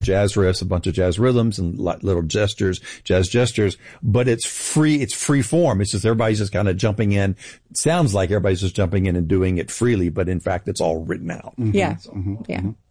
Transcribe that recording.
jazz riffs, a bunch of jazz rhythms and little gestures, jazz gestures, but it's free form. It's just everybody's just kind of jumping in. It sounds like everybody's just jumping in and doing it freely, but in fact, it's all written out. Yeah. Mm-hmm. Yeah.